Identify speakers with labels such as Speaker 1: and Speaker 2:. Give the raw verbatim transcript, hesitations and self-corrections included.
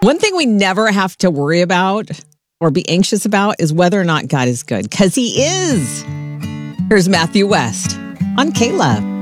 Speaker 1: One thing we never have to worry about or be anxious about is whether or not God is good, because he is. Here's Matthew West on K-Love.